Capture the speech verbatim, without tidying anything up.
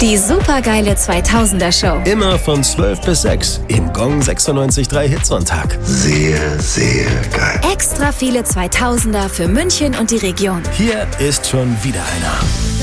Die supergeile zweitausender Show. Immer von zwölf bis sechs im Gong sechsundneunzig Komma drei Hitsonntag. Sehr, sehr geil. Extra viele zweitausender für München und die Region. Hier ist schon wieder einer.